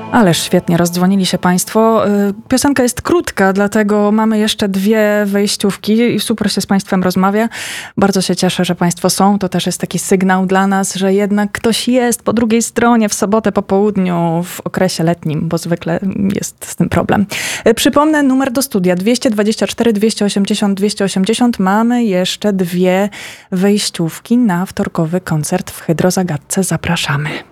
Ależ świetnie, rozdzwonili się Państwo. Piosenka jest krótka, dlatego mamy jeszcze 2 wejściówki i super się z Państwem rozmawia. Bardzo się cieszę, że Państwo są. To też jest taki sygnał dla nas, że jednak ktoś jest po drugiej stronie w sobotę po południu w okresie letnim, bo zwykle jest z tym problem. Przypomnę numer do studia 224 280 280. Mamy jeszcze 2 wejściówki na wtorkowy koncert w Hydrozagadce. Zapraszamy.